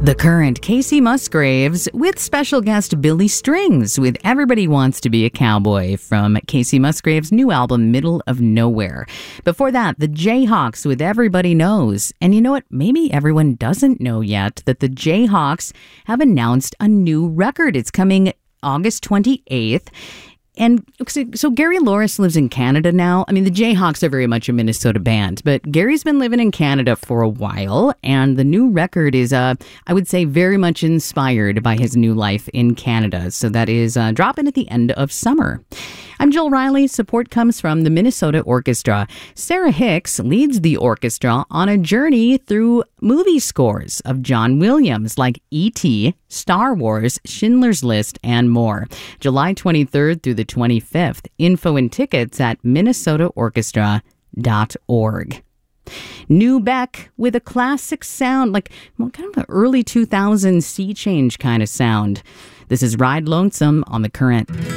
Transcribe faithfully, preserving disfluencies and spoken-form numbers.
The Current, Casey Musgraves, with special guest Billy Strings with Everybody Wants to Be a Cowboy from Casey Musgraves' new album, Middle of Nowhere. Before that, the Jayhawks with Everybody Knows. And you know what? Maybe everyone doesn't know yet that the Jayhawks have announced a new record. It's coming August twenty-eighth. And so, so Gary Loris lives in Canada now. I mean, the Jayhawks are very much a Minnesota band, but Gary's been living in Canada for a while, and the new record is, uh, I would say, very much inspired by his new life in Canada. So that is uh, dropping at the end of summer. I'm Jill Riley. Support comes from the Minnesota Orchestra. Sarah Hicks leads the orchestra on a journey through movie scores of John Williams like E T, Star Wars, Schindler's List, and more. July twenty-third through the twenty-fifth. Info and tickets at minnesota orchestra dot org. New Beck with a classic sound, like well, kind of an early two thousands sea change kind of sound. This is Ride Lonesome on The Current.